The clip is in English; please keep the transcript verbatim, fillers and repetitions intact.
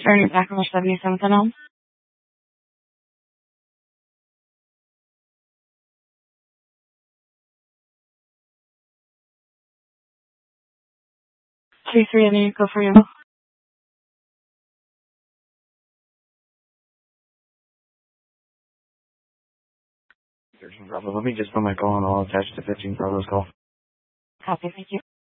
Starting back on seventy-seventh and Elm. two three, I need to go for you. thirteen Bravo, let me just put my call on all attached to fifteen Bravo's call. Copy, thank you.